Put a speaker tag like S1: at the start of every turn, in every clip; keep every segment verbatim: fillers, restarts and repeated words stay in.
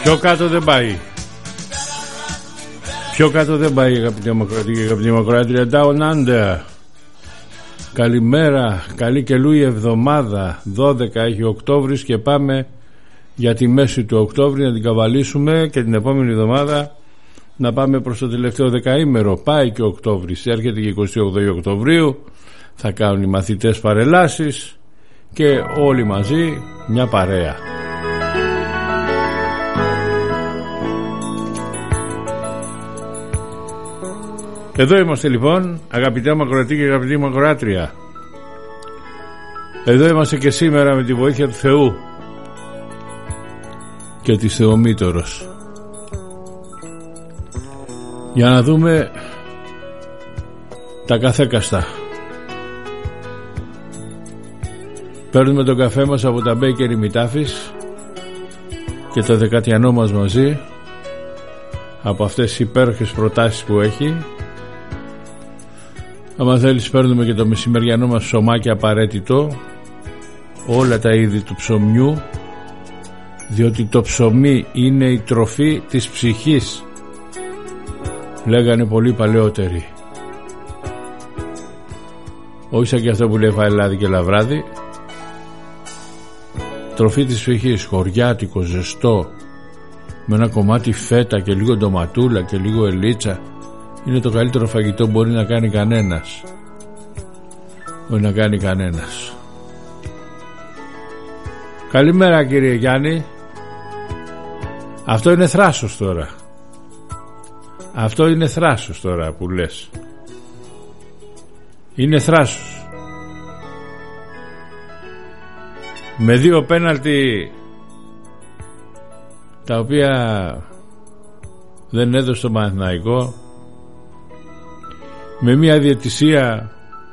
S1: Πιο κάτω δεν πάει. Πιο κάτω δεν πάει, αγαπητοί Δημοκρατοί και αγαπητοί Δημοκράτρια. Down Under. Καλημέρα, καλή καινούργια εβδομάδα. δώδεκα έχει Οκτώβρης και πάμε για τη μέση του Οκτώβρη να την καβαλήσουμε και την επόμενη εβδομάδα να πάμε προς το τελευταίο δεκαήμερο. Πάει και ο Οκτώβρης, έρχεται και εικοστή όγδοη Οκτωβρίου. Θα κάνουν οι μαθητές παρελάσεις και όλοι μαζί μια παρέα. Εδώ είμαστε λοιπόν, αγαπητά Μακροατή και αγαπητή Μακροάτρια. Εδώ είμαστε και σήμερα με τη βοήθεια του Θεού και της Θεομήτωρος, για να δούμε τα καθέκαστα. Παίρνουμε τον καφέ μας από τα Baker ημιτάφης και το δεκατιανό μας μαζί, από αυτές τις υπέροχες προτάσεις που έχει. Άμα θέλεις παίρνουμε και το μεσημεριανό μας ψωμάκι απαραίτητο, όλα τα είδη του ψωμιού, διότι το ψωμί είναι η τροφή της ψυχής, λέγανε πολλοί παλαιότεροι. Όχι σαν και αυτό που λέει φαελάδι και λαβράδι. Τροφή της ψυχής, χωριάτικο, ζεστό, με ένα κομμάτι φέτα και λίγο ντοματούλα και λίγο ελίτσα. Είναι το καλύτερο φαγητό που μπορεί να κάνει κανένας. Μπορεί να κάνει κανένας. Καλημέρα κύριε Γιάννη. Αυτό είναι θράσος τώρα. Αυτό είναι θράσος τώρα που λες. Είναι θράσος. Με δύο πέναλτι τα οποία δεν έδωσε το Παναθηναϊκό, με μια διαιτησία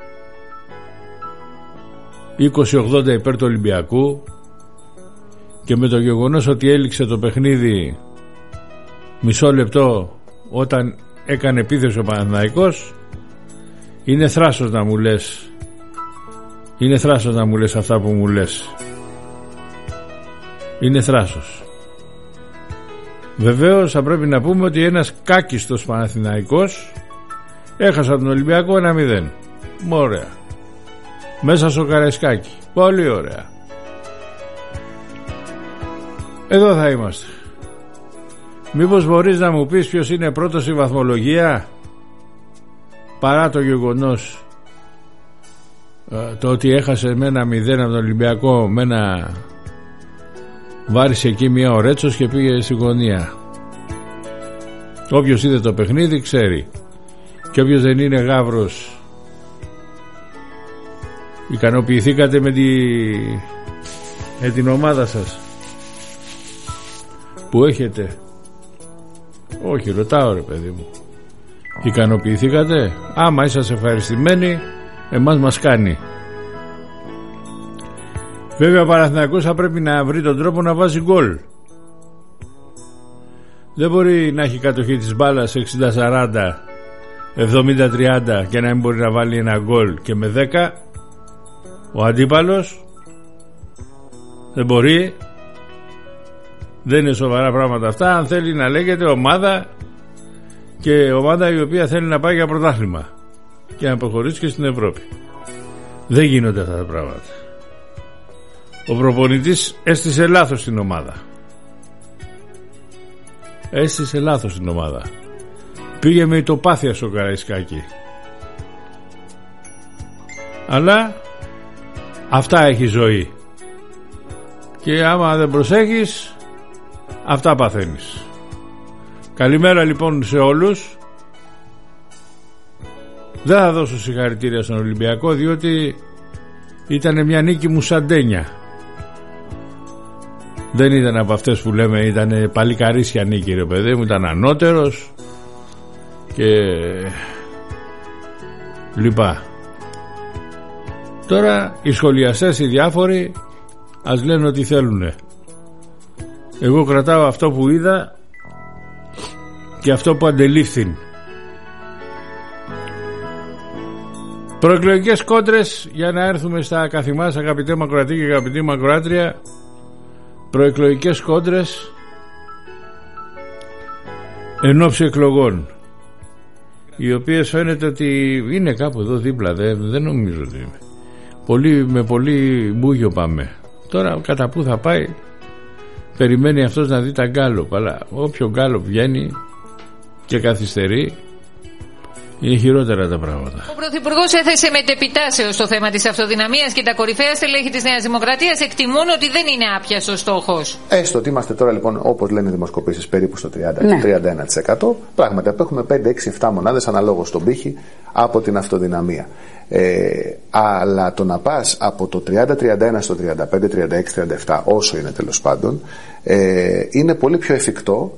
S1: είκοσι ογδόντα υπέρ του Ολυμπιακού και με το γεγονός ότι έληξε το παιχνίδι μισό λεπτό όταν έκανε επίθεση ο Παναθηναϊκός, είναι θράσος να μου λες είναι θράσος να μου λες αυτά που μου λες. Είναι θράσος. Βεβαίως θα πρέπει να πούμε ότι ένας κάκιστος Παναθηναϊκός έχασα τον Ολυμπιακό ένα μηδέν. Ωραία. Μέσα στο Καραϊσκάκι. Πολύ ωραία. Εδώ θα είμαστε. Μήπως μπορείς να μου πεις ποιος είναι πρώτος στη βαθμολογία, παρά το γεγονός το ότι έχασε με ένα μηδέν από τον Ολυμπιακό, με ένα βάρισε εκεί μια ο Ρέτσος και πήγε στη γωνία. Όποιος είδε το παιχνίδι ξέρει. Και όποιος δεν είναι γάβρος, ικανοποιηθήκατε με, τη... με την ομάδα σας που έχετε? Όχι, ρωτάω ρε παιδί μου. Ικανοποιηθήκατε? Άμα είσαστε ευχαριστημένοι, εμάς μας κάνει. Βέβαια ο Παναθηναϊκός θα πρέπει να βρει τον τρόπο να βάζει γκολ. Δεν μπορεί να έχει κατοχή της μπάλας εξήντα σαράντα, εβδομήντα τριάντα και να μην μπορεί να βάλει ένα γκολ και με δέκα ο αντίπαλος. Δεν μπορεί. Δεν είναι σοβαρά πράγματα αυτά. Αν θέλει να λέγεται ομάδα, και ομάδα η οποία θέλει να πάει για πρωτάθλημα και να προχωρήσει και στην Ευρώπη. Δεν γίνονται αυτά τα πράγματα. Ο προπονητής έστησε λάθος την ομάδα. Έστησε λάθος την ομάδα. Πήγε με ητοπάθεια στο Καραϊσκάκι. Αλλά αυτά έχει ζωή. Και άμα δεν προσέχεις, αυτά παθαίνεις. Καλημέρα λοιπόν σε όλους. Δεν θα δώσω συγχαρητήρια στον Ολυμπιακό, διότι ήταν μια νίκη μουσαντένια. Δεν ήταν από αυτές που λέμε ήταν παλικαρίσια νίκη ρε παιδί μου. Ήταν ανώτερος και λοιπά. Τώρα οι σχολιαστές οι διάφοροι ας λένε ό,τι θέλουνε. Εγώ κρατάω αυτό που είδα και αυτό που αντελήφθην. Προεκλογικές κόντρες, για να έρθουμε στα καθημάς, αγαπητέ Μακροατή και αγαπητή Μακροάτρια. Προεκλογικές κόντρες εν ώψη εκλογών, οι οποίες φαίνεται ότι είναι κάπου εδώ δίπλα, δεν, δεν νομίζω ότι είναι. Πολύ, με πολύ μπούγιο πάμε. Τώρα κατά πού θα πάει, περιμένει αυτός να δει τα γκάλοπ, αλλά όποιο γκάλοπ βγαίνει και καθυστερεί, είναι χειρότερα τα πράγματα.
S2: Ο Πρωθυπουργός έθεσε μετεπιτάσεως το θέμα της αυτοδυναμίας και τα κορυφαία στελέχη της Νέας Δημοκρατίας εκτιμούν ότι δεν είναι άπιαστος στόχος.
S3: Έστω ότι είμαστε τώρα λοιπόν, όπως λένε οι δημοσκοπήσεις, περίπου στο τριάντα με τριάντα ένα τοις εκατό. Πράγματι απέχουμε πέντε, έξι, επτά μονάδες αναλόγως στον πύχη από την αυτοδυναμία. Ε, αλλά το να πας από το τριάντα τριάντα ένα στο τριάντα πέντε τριάντα έξι τριάντα επτά, όσο είναι τέλος πάντων, ε, είναι πολύ πιο εφικτό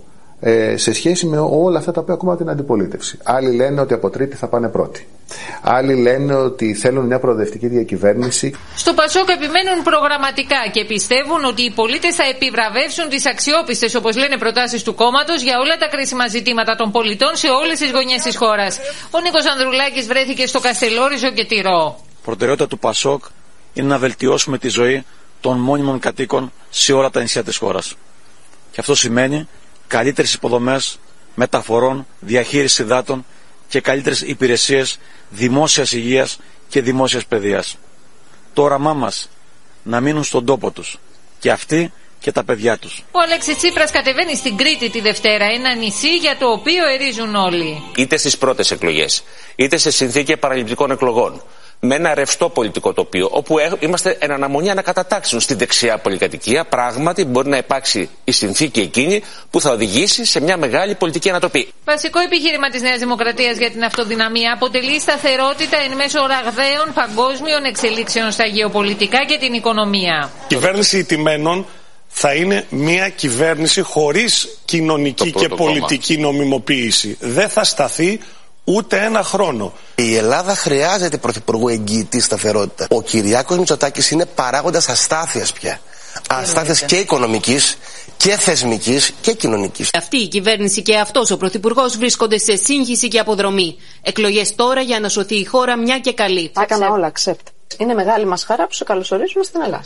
S3: σε σχέση με όλα αυτά τα οποία ακούμε από την αντιπολίτευση. Άλλοι λένε ότι από τρίτη θα πάνε πρώτοι. Άλλοι λένε ότι θέλουν μια προοδευτική διακυβέρνηση.
S2: Στο Πασόκ επιμένουν προγραμματικά και πιστεύουν ότι οι πολίτες θα επιβραβεύσουν τις αξιόπιστες, όπως λένε, προτάσεις του κόμματος για όλα τα κρίσιμα ζητήματα των πολιτών σε όλες τις γωνιές της χώρας. Ο Νίκος Ανδρουλάκης βρέθηκε στο Καστελόριζο και Τυρό.
S4: Προτεραιότητα του Πασόκ είναι να βελτιώσουμε τη ζωή των μόνιμων κατοίκων σε όλα τα νησιά της χώρας. Και αυτό σημαίνει καλύτερες υποδομές μεταφορών, διαχείριση υδάτων και καλύτερες υπηρεσίες δημόσιας υγείας και δημόσιας παιδείας. Το όραμά μας να μείνουν στον τόπο τους και αυτοί και τα παιδιά τους.
S2: Ο Αλέξης Τσίπρας κατεβαίνει στην Κρήτη τη Δευτέρα, ένα νησί για το οποίο ερίζουν όλοι.
S5: Είτε στις πρώτες εκλογές, είτε σε συνθήκη παραληπτικών εκλογών, με ένα ρευστό πολιτικό τοπίο, όπου είμαστε εν αναμονή ανακατατάξεων στη δεξιά πολυκατοικία, πράγματι μπορεί να υπάρξει η συνθήκη εκείνη που θα οδηγήσει σε μια μεγάλη πολιτική ανατροπή.
S2: Βασικό επιχείρημα της Νέας Δημοκρατίας για την αυτοδυναμία αποτελεί σταθερότητα εν μέσω ραγδαίων παγκόσμιων εξελίξεων στα γεωπολιτικά και την οικονομία.
S6: Η κυβέρνηση ηττημένων θα είναι μια κυβέρνηση χωρίς κοινωνική και πολιτική κόμμα. νομιμοποίηση. Δεν θα σταθεί ούτε ένα χρόνο.
S7: Η Ελλάδα χρειάζεται πρωθυπουργό εγγυητή σταθερότητα. Ο Κυριάκος Μητσοτάκης είναι παράγοντας αστάθειας πια. Αστάθειας και οικονομικής και θεσμικής και κοινωνικής.
S8: Αυτή η κυβέρνηση και αυτός ο πρωθυπουργός βρίσκονται σε σύγχυση και αποδρομή. Εκλογές τώρα για να σωθεί η χώρα μια και καλή.
S9: Τα έκανα όλα, accept. Είναι μεγάλη μας χαρά που σε καλωσορίζουμε στην Ελλάδα.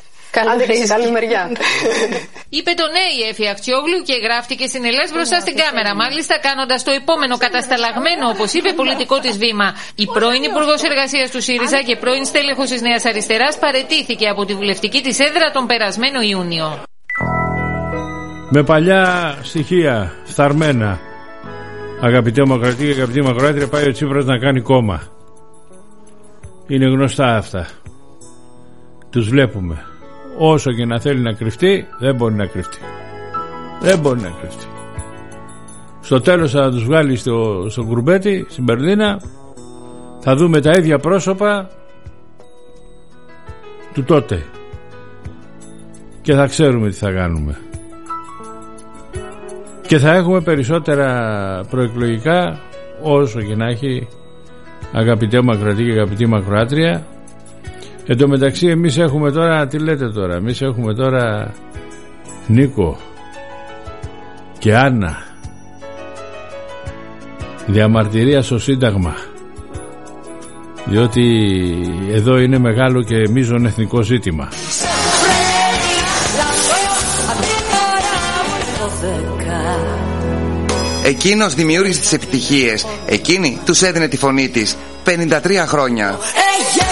S9: Καλή, καλή μεριά.
S2: Είπε το ναι η Έφη Αχτσιόγλου και γράφτηκε στην Ελλάδα μπροστά στην κάμερα. Μάλιστα κάνοντας το επόμενο κατασταλαγμένο, όπως είπε, πολιτικό της βήμα. Η πρώην Υπουργός Εργασίας του ΣΥΡΙΖΑ και πρώην στέλεχος της Νέας Αριστεράς παραιτήθηκε από τη βουλευτική της έδρα τον περασμένο Ιούνιο.
S1: Με παλιά στοιχεία, φθαρμένα, αγαπητέ Δημοκρατία και αγαπητή Μακροάτρια, πάει ο Τσίπρας να κάνει κόμμα. Είναι γνωστά αυτά. Τους βλέπουμε. Όσο και να θέλει να κρυφτεί, δεν μπορεί να κρυφτεί. Δεν μπορεί να κρυφτεί. Στο τέλος θα τους βγάλει στο, στο κουρμπέτι, στην Μπερλίνα. Θα δούμε τα ίδια πρόσωπα του τότε. Και θα ξέρουμε τι θα κάνουμε. Και θα έχουμε περισσότερα προεκλογικά, όσο και να έχει, αγαπητέ Μακροατή και αγαπητή Μακροάτρια. Εν τω μεταξύ εμείς έχουμε τώρα, τι λέτε τώρα, εμείς έχουμε τώρα Νίκο και Άννα, διαμαρτυρία στο Σύνταγμα, διότι εδώ είναι μεγάλο και μείζον εθνικό ζήτημα.
S10: Εκείνος δημιούργησε τις επιτυχίες, εκείνη τους έδινε τη φωνή της πενήντα τρία χρόνια.